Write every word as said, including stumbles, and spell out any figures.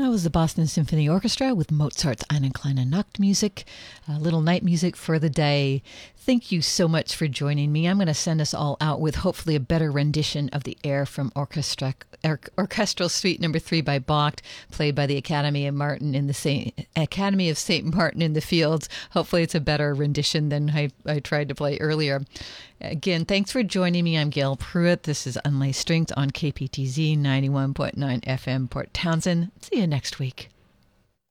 That was the Boston Symphony Orchestra with Mozart's Eine kleine Nachtmusik, a little night music for the day. Thank you so much for joining me. I'm going to send us all out with hopefully a better rendition of the air from Orchestra, or, Orchestral Suite Number Three by Bach, played by the Academy of Martin in the Saint, Academy of Saint Martin in the Fields. Hopefully, it's a better rendition than I, I tried to play earlier. Again, thanks for joining me. I'm Gail Pruitt. This is Unlaced Strings on K P T Z ninety-one point nine F M Port Townsend. See you next week.